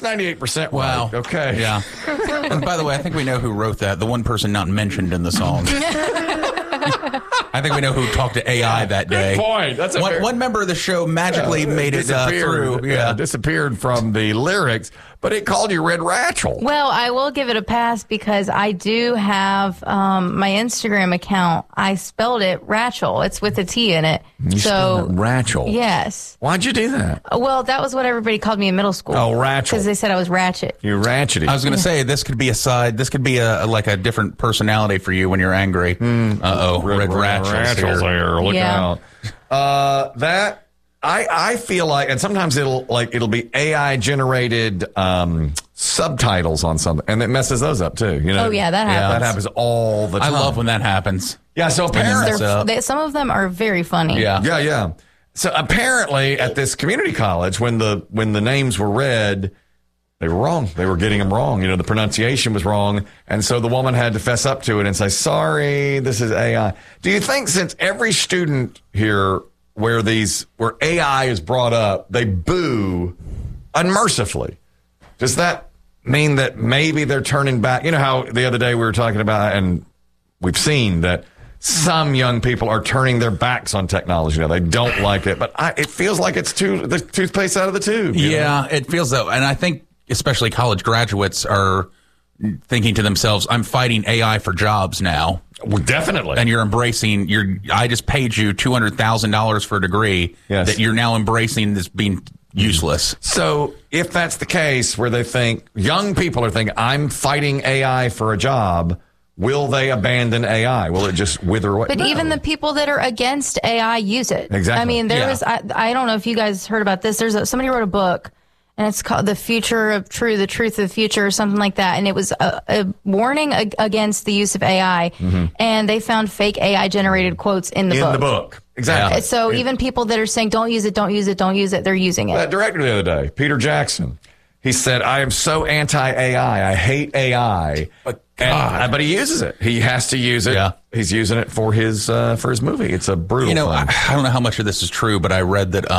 98% right. Wow. Okay. Yeah. And by the way, I think we know who wrote that. The one person not mentioned in the song. I think we know who talked to AI that day. Good point. That's one member of the show magically made it through. Yeah, disappeared from the lyrics, but it called you Red Rachel. Well, I will give it a pass because I do have my Instagram account. I spelled it Rachel. It's with a T in it. You spelled it Rachel? Yes. Why'd you do that? Well, that was what everybody called me in middle school. Oh, Rachel. Because they said I was ratchet. You're ratchety. I was going to say, this could be a side. This could be like a different personality for you when you're angry. Red Rachel's here. Look out. That I feel like, and sometimes it'll be AI generated subtitles on something, and it messes those up too. You know? Oh yeah, that happens. That happens all the time. I love when that happens. Yeah. So apparently, some of them are very funny. Yeah. So apparently, at this community college, when the names were read, they were wrong. They were getting them wrong. You know, the pronunciation was wrong. And so the woman had to fess up to it and say, sorry, this is AI. Do you think since every student here where AI is brought up, they boo unmercifully, does that mean that maybe they're turning back? You know how the other day we were talking about, and we've seen that some young people are turning their backs on technology now. They don't like it. But it feels like it's the toothpaste out of the tube. Yeah, it feels that. And I think especially college graduates are thinking to themselves, I'm fighting AI for jobs now. Well, definitely. And you're embracing I just paid you $200,000 for a degree that you're now embracing this being useless. So if that's the case where they think young people are thinking, I'm fighting AI for a job, will they abandon AI? Will it just wither away? But even the people that are against AI use it. Exactly. I mean, I don't know if you guys heard about this. Somebody wrote a book, and it's called The Future of True, The Truth of the Future, or something like that. And it was a warning against the use of AI. Mm-hmm. And they found fake AI-generated quotes in the book. Exactly. So even people that are saying, don't use it, they're using it. That director the other day, Peter Jackson, he said, I am so anti-AI. I hate AI. But he uses it. He has to use it. Yeah. He's using it for his movie. It's a brutal thing. I don't know how much of this is true, but I read that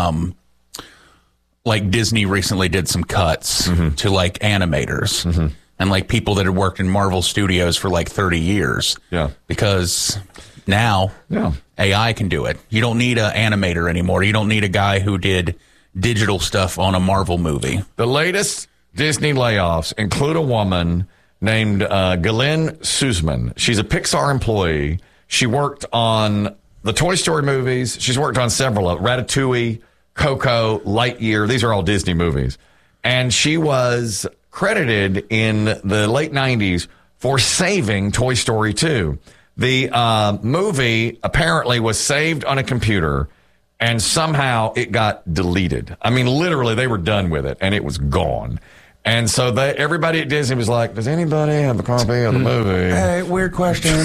like Disney recently did some cuts to like animators and like people that had worked in Marvel Studios for like 30 years. Yeah. Because now AI can do it. You don't need an animator anymore. You don't need a guy who did digital stuff on a Marvel movie. The latest Disney layoffs include a woman named Ghislaine Sussman. She's a Pixar employee. She worked on the Toy Story movies. She's worked on several of Ratatouille, Coco, Lightyear. These are all Disney movies. And she was credited in the late 90s for saving Toy Story 2. The movie apparently was saved on a computer, and somehow it got deleted. I mean, literally, they were done with it, and it was gone. And so everybody at Disney was like, does anybody have a copy of the movie? Hey, weird question.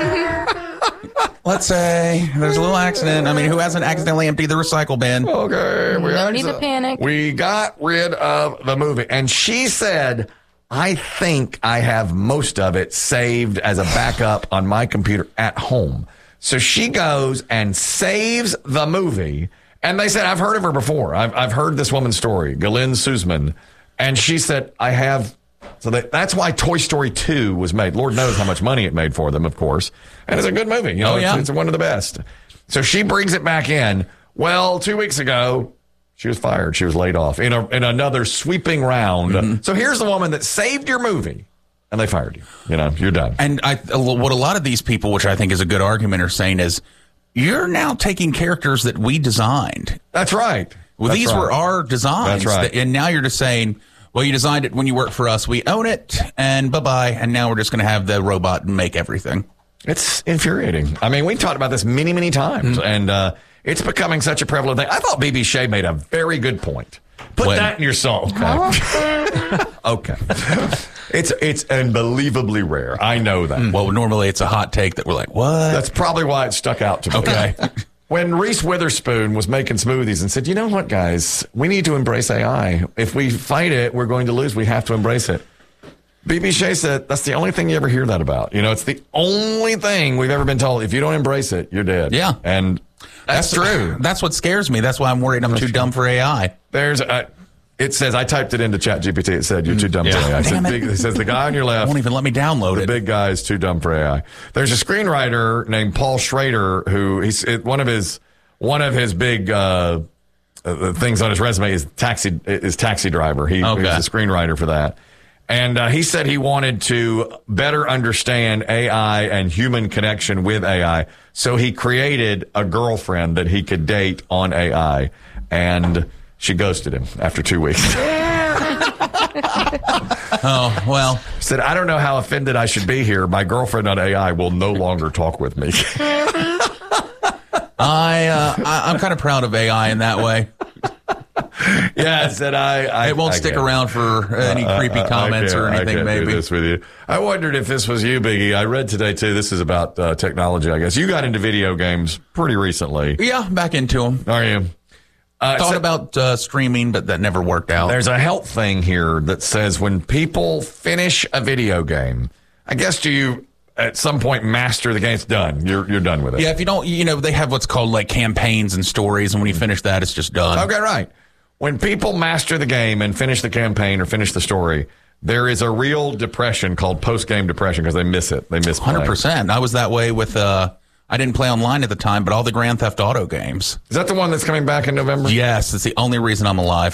Let's say there's a little accident. I mean, who hasn't accidentally emptied the recycle bin? Okay. No need to panic. We got rid of the movie. And she said, I think I have most of it saved as a backup on my computer at home. So she goes and saves the movie. And they said, I've heard of her before. I've heard this woman's story, Ghislaine Sussman. And she said, I have. So that's why Toy Story 2 was made. Lord knows how much money it made for them, of course. And it's a good movie. It's one of the best. So she brings it back in. Well, 2 weeks ago, she was fired. She was laid off in another sweeping round. Mm-hmm. So here's the woman that saved your movie, and they fired you. You're done. And what a lot of these people, which I think is a good argument, are saying is, you're now taking characters that we designed. That's right. Well, these were our designs. That's right. And now you're just saying, well, you designed it when you worked for us. We own it, and bye-bye. And now we're just going to have the robot make everything. It's infuriating. I mean, we talked about this many, many times, and it's becoming such a prevalent thing. I thought B.B. Shea made a very good point. Put that in your song. Okay. Okay. It's unbelievably rare. I know that. Well, normally it's a hot take that we're like, what? That's probably why it stuck out to me. Okay. When Reese Witherspoon was making smoothies and said, you know what, guys, we need to embrace AI. If we fight it, we're going to lose. We have to embrace it. B.B. Shea said, that's the only thing you ever hear that about. It's the only thing we've ever been told. If you don't embrace it, you're dead. Yeah. And that's true. That's what scares me. That's why I'm worried I'm too dumb for AI. There's It says, I typed it into ChatGPT. It said, you're too dumb for AI. It says, the guy on your left. Won't even let me download it. The big guy is too dumb for AI. There's a screenwriter named Paul Schrader who one of his big things on his resume is taxi driver. He's a screenwriter for that. And he said he wanted to better understand AI and human connection with AI. So he created a girlfriend that he could date on AI. And she ghosted him after 2 weeks. Oh, well. Said, I don't know how offended I should be here. My girlfriend on AI will no longer talk with me. I'm kind of proud of AI in that way. Yeah, said it won't stick around for any creepy comments or anything. Maybe do this with you. I wondered if this was you, Biggie. I read today too. This is about technology. I guess you got into video games pretty recently. Yeah, back into them. Are you? Thought about streaming, but that never worked out. There's a health thing here that says when people finish a video game, I guess do you at some point master the game? It's done. You're done with it. Yeah, if you don't, they have what's called like campaigns and stories, and when you finish that, it's just done. Okay, right. When people master the game and finish the campaign or finish the story, there is a real depression called post-game depression because they miss it. They miss 100%. I was that way with, I didn't play online at the time, but all the Grand Theft Auto games. Is that the one that's coming back in November? Yes, it's the only reason I'm alive.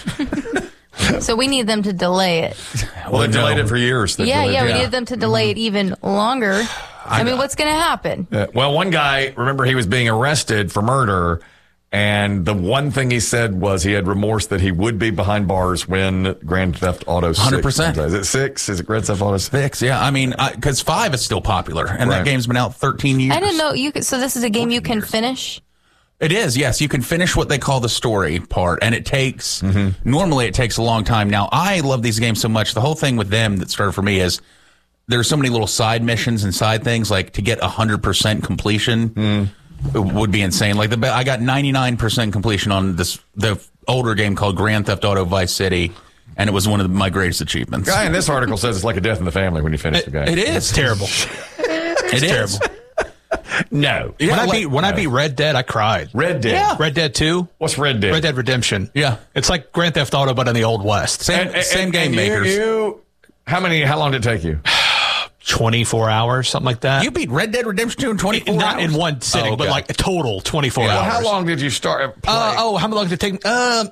So we need them to delay it. Well, they delayed it for years. We needed them to delay it even longer. I mean, what's going to happen? Well, one guy, remember, he was being arrested for murder. And the one thing he said was he had remorse that he would be behind bars when Grand Theft Auto 6. 100%. Is it 6? Is it Grand Theft Auto 6? Yeah. I mean, because 5 is still popular, and that game's been out 13 years. I didn't know you could. So this is a game you can finish? It is, yes. You can finish what they call the story part, and it takes, normally it takes a long time. Now, I love these games so much. The whole thing with them that started for me is there's so many little side missions and side things, like to get 100% completion. It would be insane. Like I got 99% completion on the older game called Grand Theft Auto Vice City, and it was one of my greatest achievements. Guy in this article says it's like a death in the family when you finish the game. It is. It's terrible. It's terrible. No. Yeah, when I beat Red Dead, I cried. Red Dead. Yeah. Red Dead 2. What's Red Dead? Red Dead Redemption. Yeah. It's like Grand Theft Auto, but in the Old West. Same game makers. How long did it take you? 24 hours, something like that. You beat Red Dead Redemption 2 in 24 hours? Not in one sitting, but like a total 24 hours. How long did you start playing? How long did it take?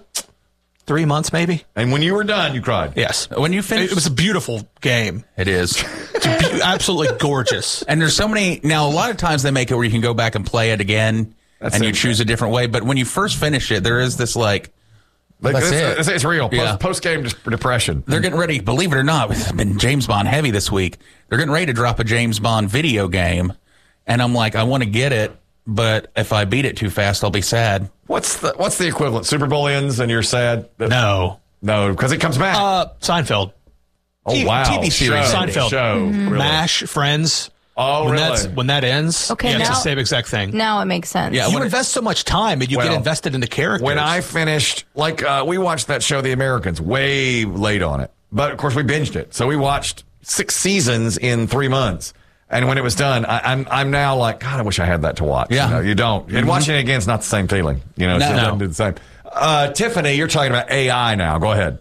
3 months, maybe. And when you were done, you cried? Yes. When you finished? It was a beautiful game. It is. It's absolutely gorgeous. And there's so many, now a lot of times they make it where you can go back and play it again, and you choose a different way. But when you first finish it, there is this it's real. Post-game depression. They're getting ready, believe it or not, it's been James Bond heavy this week. They're getting ready to drop a James Bond video game. And I'm like, I want to get it, but if I beat it too fast, I'll be sad. What's the equivalent? Super Bowl ends and you're sad? No, because it comes back. Seinfeld. Oh, wow. TV series. Seinfeld. Show. Really? MASH, Friends. Oh, really? When that ends, it's the same exact thing. Now it makes sense. Yeah, you invest so much time and you get invested in the characters. When I finished, we watched that show, The Americans, way late on it. But, of course, we binged it. So we watched 6 seasons in 3 months. And when it was done, I'm now like, God, I wish I had that to watch. Yeah. You don't. And watching it again is not the same feeling. It doesn't do the same. Tiffany, you're talking about AI now. Go ahead.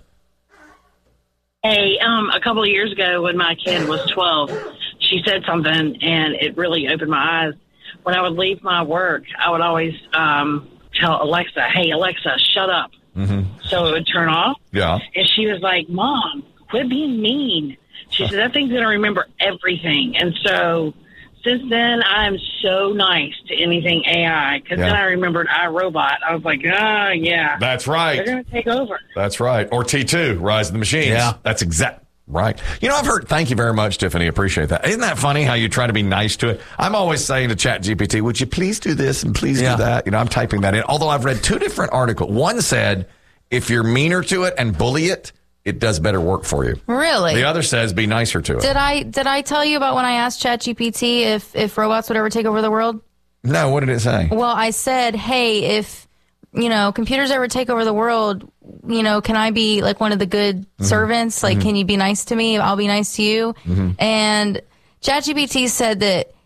Hey, a couple of years ago when my kid was 12, she said something and it really opened my eyes. When I would leave my work, I would always tell Alexa, hey, Alexa, shut up. Mm-hmm. So it would turn off. Yeah. And she was like, Mom, quit being mean. She said, that thing's going to remember everything. And so since then, I'm so nice to anything AI. Because then I remembered iRobot. I was like, yeah. That's right. They're going to take over. That's right. Or T2, Rise of the Machines. Yeah. That's exact. Right. I've heard, thank you very much, Tiffany. Appreciate that. Isn't that funny how you try to be nice to it? I'm always saying to ChatGPT, would you please do this and please do that? I'm typing that in. Although I've read 2 different articles. One said, if you're meaner to it and bully it, it does better work for you. Really? The other says be nicer to it. Did I tell you about when I asked ChatGPT if robots would ever take over the world? No, what did it say? Well, I said, hey, if computers ever take over the world, can I be like one of the good servants? Like, can you be nice to me? I'll be nice to you. And ChatGPT said that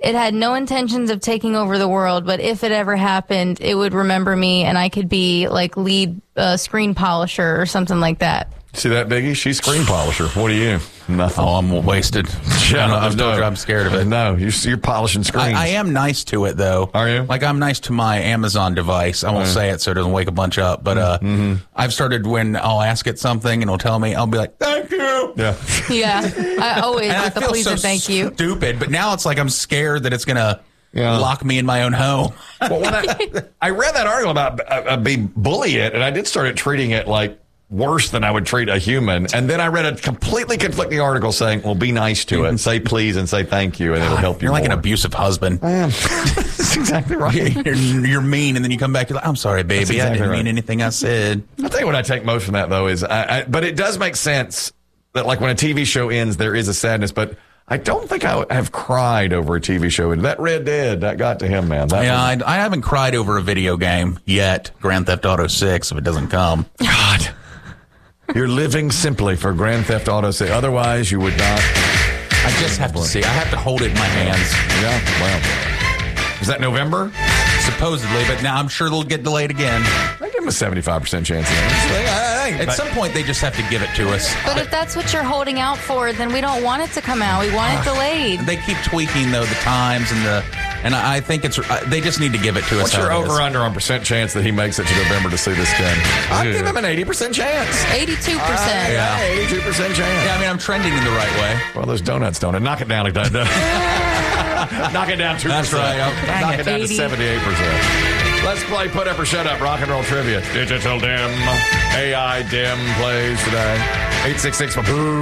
it had no intentions of taking over the world, but if it ever happened, it would remember me and I could be like lead screen polisher or something like that. See that, Biggie? She's screen polisher. What are you? Nothing. Oh, I'm wasted. I'm scared of it. No, you're polishing screens. I am nice to it, though. Are you? Like, I'm nice to my Amazon device. I won't say it so it doesn't wake a bunch up. But I've started when I'll ask it something and it'll tell me, I'll be like, thank you. Yeah. Yeah, I always And I with the feel please so and thank you. stupid. But now it's like I'm scared that it's going to lock me in my own home. Well, when I read that article about bully it, and I did start treating it like worse than I would treat a human. And then I read a completely conflicting article saying, well, be nice to it and say please and say thank you, and it'll help you. You're like more. an abusive husband. I am. That's exactly right. You're mean, and then you come back, you're like, I'm sorry, baby. Exactly I didn't right. mean anything I said. I'll tell you what I take most from that, though, is but it does make sense that, like, when a TV show ends, there is a sadness, but I don't think I have cried over a TV show. And that Red Dead, that got to him, man. I haven't cried over a video game yet. Grand Theft Auto 6, if it doesn't come. God. You're living simply for Grand Theft Auto 6. Otherwise, you would not. I just have to see. I have to hold it in my hands. Yeah, well. Is that November? Supposedly, but now I'm sure it'll get delayed again. I give him a 75% chance of that. At some point, they just have to give it to us. But if that's what you're holding out for, then we don't want it to come out. We want it delayed. They keep tweaking, though, the times and I think it's they just need to give it to us. What's your over-under on percent chance that he makes it to November to see this done? I'd give him an 80% chance. 82%. Yeah, 82% chance. Yeah, I mean, I'm trending in the right way. Well, those donuts don't. Knock it down. Knock it down 2%. That's right. Knock it down to 80. 78%. Let's play Put Up or Shut Up Rock and Roll Trivia. Digital Dim. AI Dim plays today. 866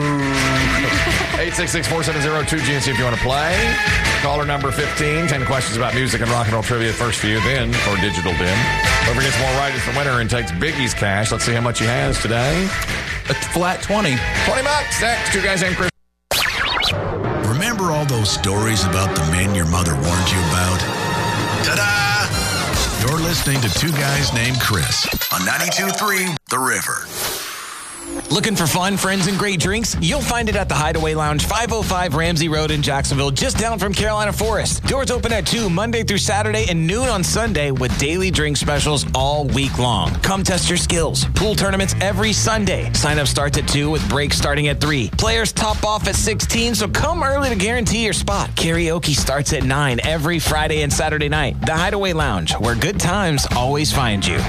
866-470-2GNC if you want to play. Caller number 15. 10 questions about music and rock and roll trivia. First for you, then for Digital Dim. Whoever gets more right is the winner and takes Biggie's cash. Let's see how much he has today. A flat 20. $20 next. Two guys named Chris. Remember all those stories about the men your mother warned you about? Ta-da! You're listening to Two Guys Named Chris on 92.3 The River. Looking for fun, friends, and great drinks? You'll find it at the Hideaway Lounge, 505 Ramsey Road in Jacksonville, just down from Carolina Forest. Doors open at 2 Monday through Saturday and noon on Sunday with daily drink specials all week long. Come test your skills. Pool tournaments every Sunday. Sign up starts at 2 with breaks starting at 3. Players top off at 16, so come early to guarantee your spot. Karaoke starts at 9 every Friday and Saturday night. The Hideaway Lounge, where good times always find you.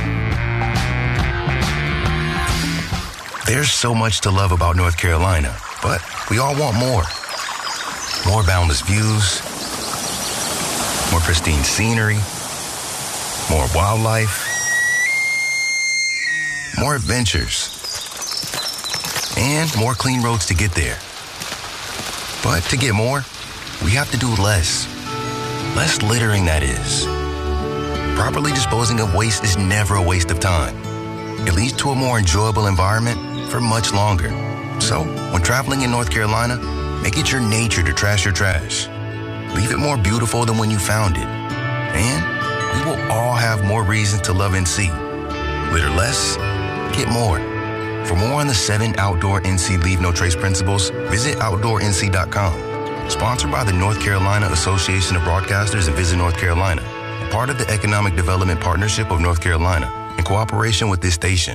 There's so much to love about North Carolina, but we all want more. More boundless views, more pristine scenery, more wildlife, more adventures, and more clean roads to get there. But to get more, we have to do less. Less littering, that is. Properly disposing of waste is never a waste of time. It leads to a more enjoyable environment for much longer. So, when traveling in North Carolina, make it your nature to trash your trash. Leave it more beautiful than when you found it. And we will all have more reasons to love NC. Litter less, get more. For more on the 7 outdoor NC Leave No Trace principles, visit OutdoorNC.com. Sponsored by the North Carolina Association of Broadcasters and Visit North Carolina. And part of the Economic Development Partnership of North Carolina, in cooperation with this station.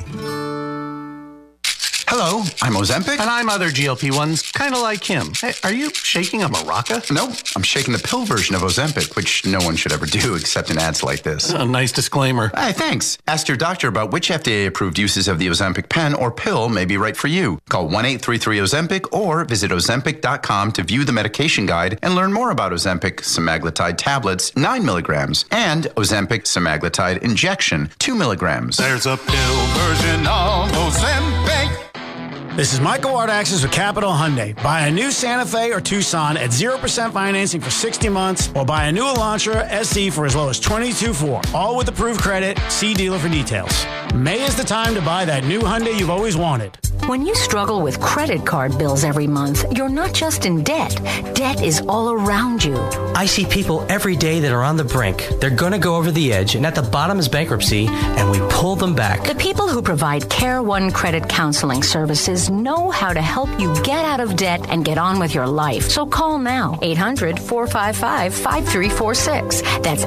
Hello, I'm Ozempic. And I'm other GLP-1s, kind of like him. Hey, are you shaking a maraca? No, I'm shaking the pill version of Ozempic, which no one should ever do except in ads like this. A nice disclaimer. Hey, thanks. Ask your doctor about which FDA-approved uses of the Ozempic pen or pill may be right for you. Call 1-833-OZEMPIC or visit Ozempic.com to view the medication guide and learn more about Ozempic semaglutide tablets, 9 milligrams, and Ozempic semaglutide injection, 2 milligrams. There's a pill version of Ozempic. This is Michael Wardaxis with Capital Hyundai. Buy a new Santa Fe or Tucson at 0% financing for 60 months or buy a new Elantra SE for as low as $22,400. All with approved credit. See dealer for details. May is the time to buy that new Hyundai you've always wanted. When you struggle with credit card bills every month, you're not just in debt. Debt is all around you. I see people every day that are on the brink. They're going to go over the edge, and at the bottom is bankruptcy, and we pull them back. The people who provide Care One Credit Counseling Services know how to help you get out of debt and get on with your life. So call now, 800-455-5346. That's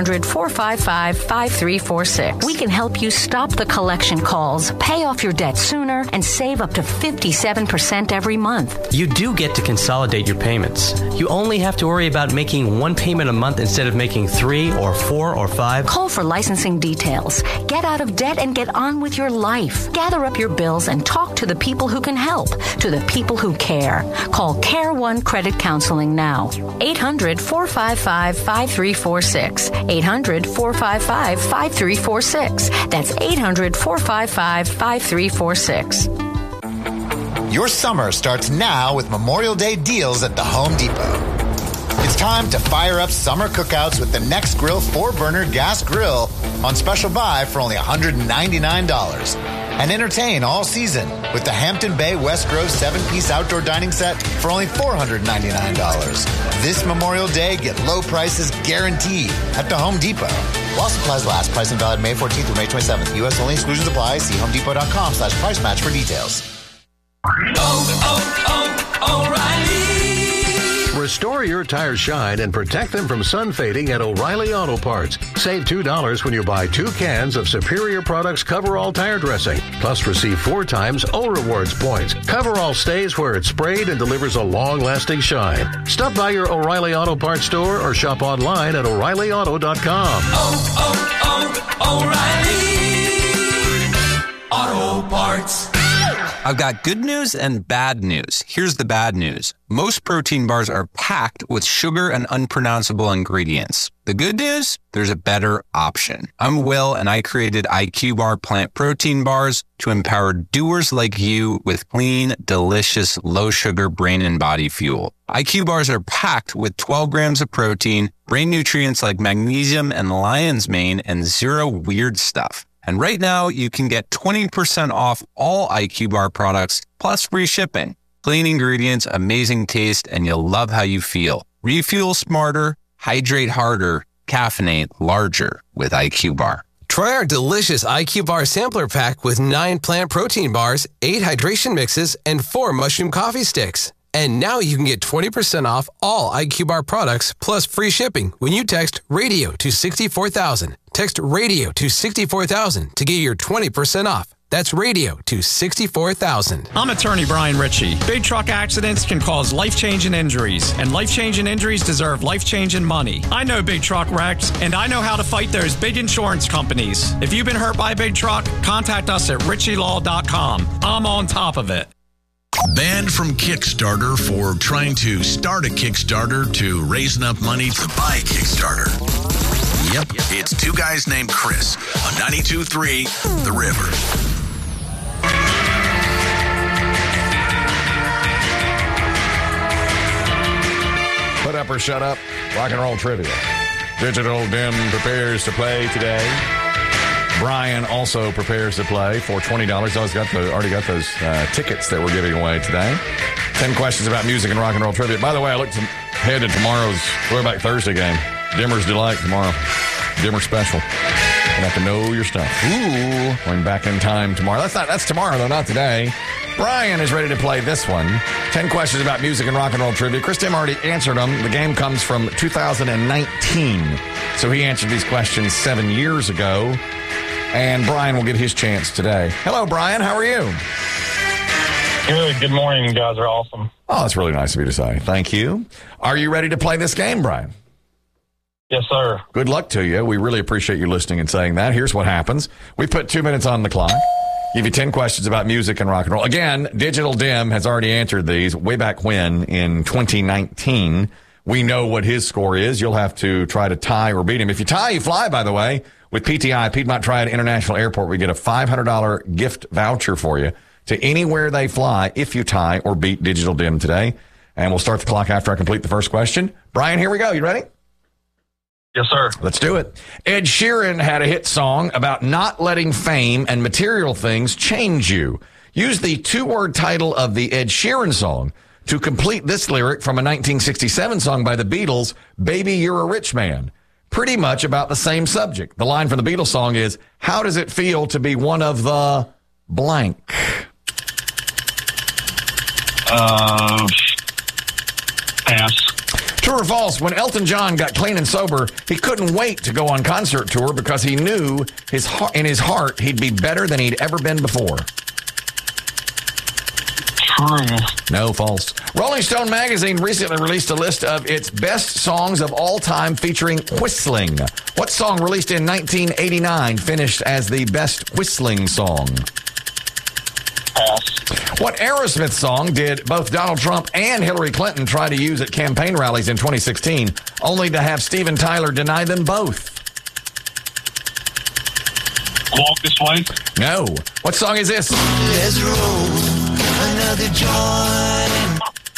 800-455-5346. We can help you stop the collection calls, pay off your debt sooner, and save up to 57% every month. You do get to consolidate your payments. You only have to worry about making one payment a month instead of making 3 or 4 or 5. Call for licensing details. Get out of debt and get on with your life. Gather up your bills and talk to the people who can help, to the people who care. Call Care One Credit Counseling now. 800-455-5346. 800-455-5346. That's 800-455-5346. Your summer starts now with Memorial Day deals at the Home Depot. It's time to fire up summer cookouts with the Next Grill 4-burner gas grill on special buy for only $199. And entertain all season with the Hampton Bay West Grove 7-piece outdoor dining set for only $499. This Memorial Day, get low prices guaranteed at the Home Depot. While supplies last, pricing valid May 14th through May 27th. U.S. only, exclusions apply. See homedepot.com/price match for details. O'Reilly. Restore your tires shine and protect them from sun fading at O'Reilly Auto Parts. Save $2 when you buy 2 cans of Superior Products Coverall tire dressing. Plus receive 4 times O Rewards points. Coverall stays where it's sprayed and delivers a long-lasting shine. Stop by your O'Reilly Auto Parts store or shop online at O'ReillyAuto.com. O'Reilly Auto Parts. I've got good news and bad news. Here's the bad news. Most protein bars are packed with sugar and unpronounceable ingredients. The good news? There's a better option. I'm Will, and I created IQ Bar plant protein bars to empower doers like you with clean, delicious, low-sugar brain and body fuel. IQ bars are packed with 12 grams of protein, brain nutrients like magnesium and lion's mane, and 0 weird stuff. And right now, you can get 20% off all IQ Bar products, plus free shipping. Clean ingredients, amazing taste, and you'll love how you feel. Refuel smarter, hydrate harder, caffeinate larger with IQ Bar. Try our delicious IQ Bar sampler pack with 9 plant protein bars, 8 hydration mixes, and 4 mushroom coffee sticks. And now you can get 20% off all IQ Bar products plus free shipping when you text RADIO to 64,000. Text RADIO to 64,000 to get your 20% off. That's RADIO to 64,000. I'm attorney Brian Ritchie. Big truck accidents can cause life-changing injuries, and life-changing injuries deserve life-changing money. I know big truck wrecks, and I know how to fight those big insurance companies. If you've been hurt by a big truck, contact us at ritchielaw.com. I'm on top of it. Banned from Kickstarter for trying to start a Kickstarter to raise enough money to buy a Kickstarter. Yep, it's 2 guys named Chris on 92.3 The River. Put up or shut up, rock and roll trivia. Digital Dim prepares to play today. Brian also prepares to play for $20. Already got those tickets that we're giving away today. 10 questions about music and rock and roll trivia. By the way, I looked ahead to tomorrow's Throwback Thursday game. Dimmer's Delight tomorrow. Dimmer special. You have to know your stuff. Ooh. Going back in time tomorrow. That's tomorrow, though, not today. Brian is ready to play this one. 10 questions about music and rock and roll trivia. Chris Dim already answered them. The game comes from 2019. So he answered these questions 7 years ago. And Brian will get his chance today. Hello, Brian. How are you? Good morning. You guys are awesome. Oh, that's really nice of you to say. Thank you. Are you ready to play this game, Brian? Yes, sir. Good luck to you. We really appreciate you listening and saying that. Here's what happens. We put 2 minutes on the clock. Give you 10 questions about music and rock and roll. Again, Digital Dim has already answered these way back when in 2019. We know what his score is. You'll have to try to tie or beat him. If you tie, you fly, by the way. With PTI, Piedmont Triad International Airport, we get a $500 gift voucher for you to anywhere they fly if you tie or beat Digital Dim today. And we'll start the clock after I complete the first question. Brian, here we go. You ready? Yes, sir. Let's do it. Ed Sheeran had a hit song about not letting fame and material things change you. Use the two-word title of the Ed Sheeran song to complete this lyric from a 1967 song by the Beatles, Baby, You're a Rich Man. Pretty much about the same subject. The line from the Beatles song is, how does it feel to be one of the blank? Pass. True or false, when Elton John got clean and sober, he couldn't wait to go on concert tour because he knew in his heart he'd be better than he'd ever been before. True. No, false. Rolling Stone magazine recently released a list of its best songs of all time featuring whistling. What song released in 1989 finished as the best whistling song? Pass. What Aerosmith song did both Donald Trump and Hillary Clinton try to use at campaign rallies in 2016, only to have Steven Tyler deny them both? Walk This Way. No. What song is this? Let's roll another joint.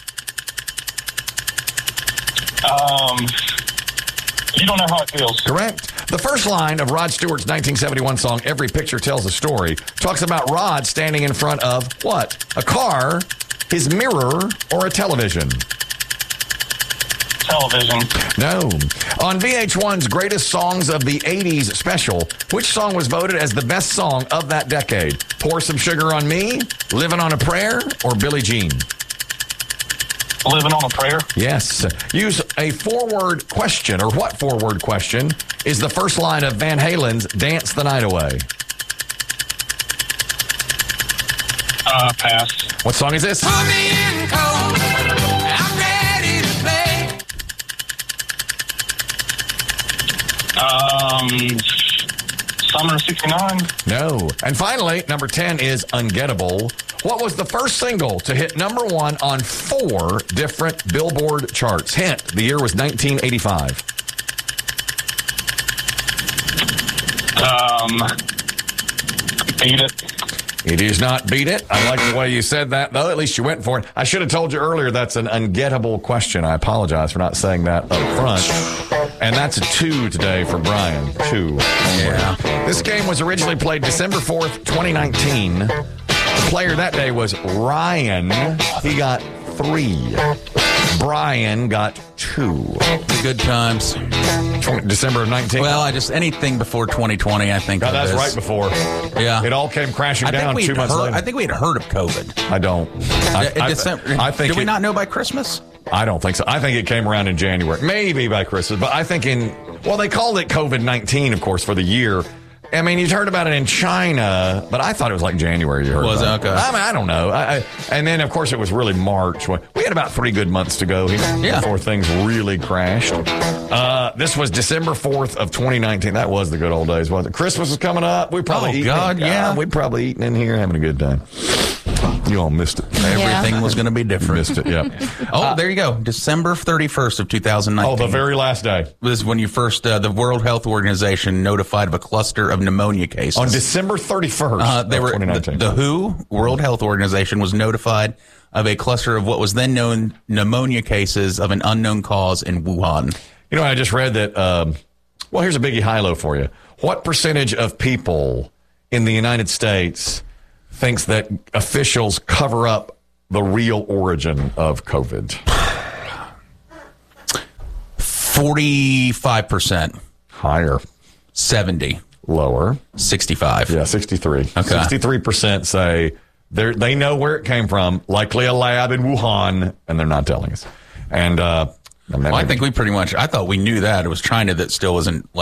You Don't Know How It Feels. Correct. The first line of Rod Stewart's 1971 song, Every Picture Tells a Story, talks about Rod standing in front of what? A car, his mirror, or a television? Television. No. On VH1's Greatest Songs of the 80s special, which song was voted as the best song of that decade? Pour Some Sugar on Me, Living on a Prayer, or Billie Jean? Living on a Prayer. Yes. Use a four-word question, or what four-word question is the first line of Van Halen's Dance the Night Away? Pass. What song is this? Put me in cold. I'm ready to play. Summer 69. No. And finally, number 10 is Ungettable. What was the first single to hit number one on 4 different Billboard charts? Hint, the year was 1985. Beat It. It is not Beat It. I like the way you said that, though. At least you went for it. I should have told you earlier that's an ungettable question. I apologize for not saying that up front. And that's a 2 today for Brian. 2. Yeah. This game was originally played December 4th, 2019. The player that day was Ryan. He got 3. Brian got 2. The good times. December of 19. Well, anything before 2020, I think. That's right before. Yeah. It all came crashing down 2 months later. I think we had heard of COVID. I don't. I think. Did we not know by Christmas? I don't think so. I think it came around in January, maybe by Christmas. But I think they called it COVID-19, of course, for the year. I mean, you'd heard about it in China, but I thought it was like January. You heard was about it? Okay. I mean, I don't know. And then, of course, it was really March. We had about 3 good months to go here before things really crashed. This was December 4th of 2019. That was the good old days, wasn't it? Christmas was coming up. We'd probably we'd probably eating in here, having a good time. You all missed it. Everything was going to be different. Missed it, yeah. There you go. December 31st of 2019. Oh, the very last day. This is when you first, the World Health Organization notified of a cluster of pneumonia cases. On December 31st of 2019. The WHO, World Health Organization, was notified of a cluster of what was then known pneumonia cases of an unknown cause in Wuhan. You know, I just read that, well, here's a biggie high-low for you. What percentage of people in the United States thinks that officials cover up the real origin of COVID? 45%. Higher. 70. Lower. 65. Yeah, 63. Okay. 63% say they know where it came from, likely a lab in Wuhan, and they're not telling us. And I think we pretty much, I thought we knew that. It was China that still wasn't